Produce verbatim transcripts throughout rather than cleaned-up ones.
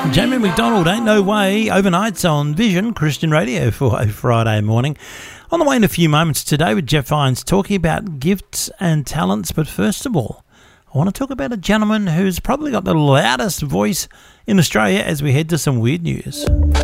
Jamie McDonald, Ain't No Way, overnights on Vision Christian Radio for a Friday morning. On the way in a few moments today with Jeff Vines talking about gifts and talents. But first of all, I want to talk about a gentleman who's probably got the loudest voice in Australia as we head to some weird news.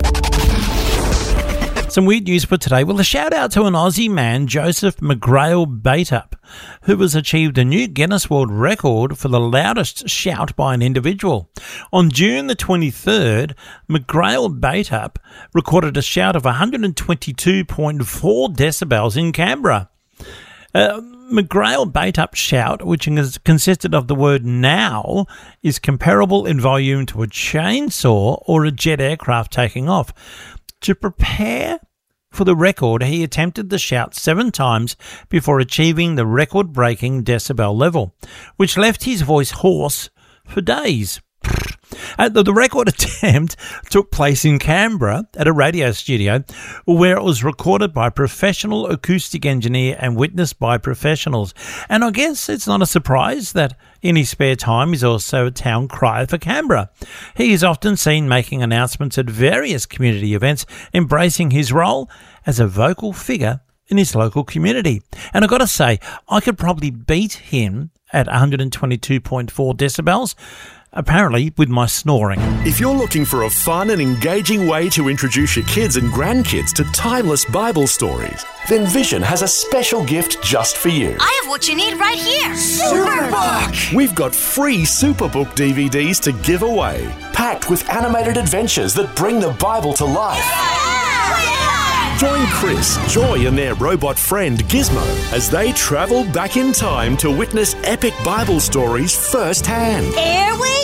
Some weird news for today. Well, a shout out to an Aussie man, Joseph McGrail Baitup, who has achieved a new Guinness World Record for the loudest shout by an individual. On June the twenty-third, McGrail Baitup recorded a shout of one hundred twenty-two point four decibels in Canberra. Uh, McGrail Baitup's shout, which consisted of the word now, is comparable in volume to a chainsaw or a jet aircraft taking off. To prepare for the record, he attempted the shout seven times before achieving the record-breaking decibel level, which left his voice hoarse for days. Uh, the, the record attempt took place in Canberra at a radio studio where it was recorded by a professional acoustic engineer and witnessed by professionals. And I guess it's not a surprise that in his spare time he's also a town crier for Canberra. He is often seen making announcements at various community events, embracing his role as a vocal figure in his local community. And I've got to say, I could probably beat him at one hundred twenty-two point four decibels, apparently with my snoring. If you're looking for a fun and engaging way to introduce your kids and grandkids to timeless Bible stories, then Vision has a special gift just for you. I have what you need right here. Superbook! We've got free Superbook D V Ds to give away, packed with animated adventures that bring the Bible to life. Yeah! Join Chris, Joy and their robot friend Gizmo as they travel back in time to witness epic Bible stories firsthand. Here we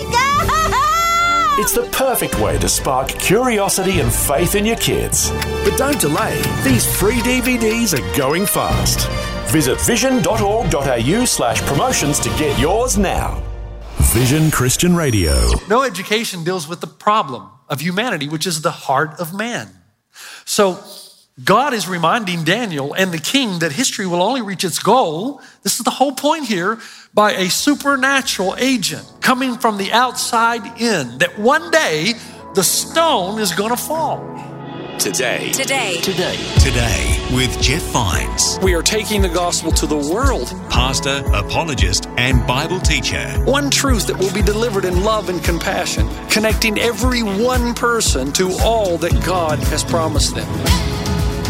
go! It's the perfect way to spark curiosity and faith in your kids. But don't delay, these free D V Ds are going fast. Visit vision.org.au slash promotions to get yours now. Vision Christian Radio. No education deals with the problem of humanity, which is the heart of man. So God is reminding Daniel and the king that history will only reach its goal. This is the whole point here, by a supernatural agent coming from the outside in, that one day the stone is going to fall. Today. Today. Today. Today with Jeff Vines. We are taking the gospel to the world. Pastor, apologist, and Bible teacher. One truth that will be delivered in love and compassion, connecting every one person to all that God has promised them.